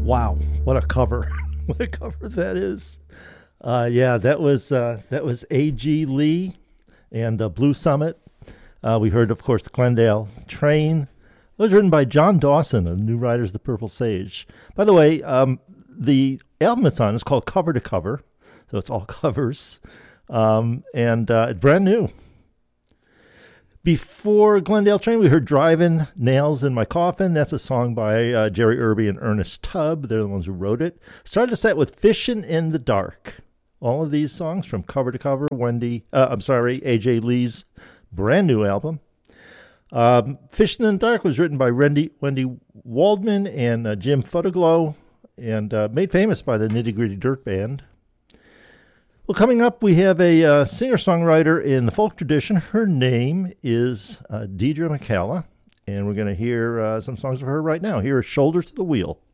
Wow, what a cover. What a cover that is. Yeah, that was A.G. Lee and Blue Summit. We heard, of course, the Glendale Train. It was written by John Dawson of New Riders of the Purple Sage. By the way, the album it's on is called Cover to Cover, so it's all covers, and it's brand new. Before Glendale Train, we heard Driving Nails in My Coffin. That's a song by Jerry Irby and Ernest Tubb. They're the ones who wrote it. Started the set with Fishin' in the Dark. All of these songs from Cover to Cover, A.J. Lee's brand new album. Fishin' in the Dark was written by Wendy Waldman and Jim Photoglow and made famous by the Nitty Gritty Dirt Band. Well, coming up, we have a singer-songwriter in the folk tradition. Her name is Deidre McCalla, and we're going to hear some songs of her right now. Here is Shoulder to the Wheel.